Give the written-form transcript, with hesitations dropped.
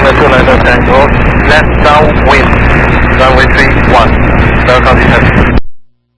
Lima 29 Tango, left downwind, runway 31, welcome departure.